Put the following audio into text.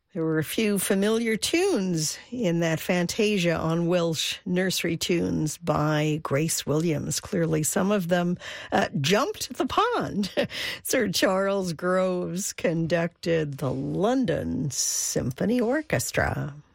There were a few familiar tunes in that Fantasia on Welsh Nursery Tunes by Grace Williams. Clearly, some of them jumped the pond. Sir Charles Groves conducted the London Symphony Orchestra.